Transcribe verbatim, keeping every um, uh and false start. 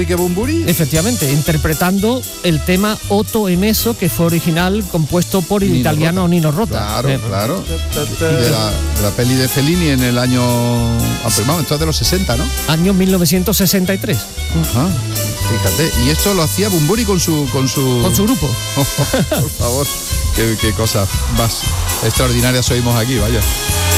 que Bunbury. Efectivamente, interpretando el tema Otto e Meso, que fue original, compuesto por el Nino italiano Rota. Nino Rota. Claro, Eh, claro. De la, de la peli de Fellini en el año... Ah, pero vamos, esto es de los sesenta, ¿no? Año mil novecientos sesenta y tres. Ajá. Fíjate, y esto lo hacía Bunbury con su... Con su, Con su grupo. Por favor, qué, qué cosas más extraordinarias oímos aquí, vaya.